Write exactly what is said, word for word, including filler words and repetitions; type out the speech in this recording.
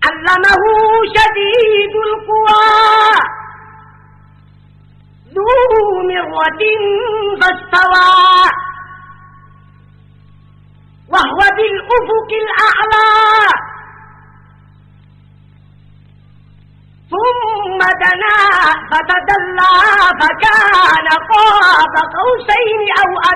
अल्लमहु शदीदुल कुवा zoo मिर्रतिन फस्तवा वहुव bill उफ़ुक़िल अअला ثم دنا فتدلى فكان قاب قوسين أو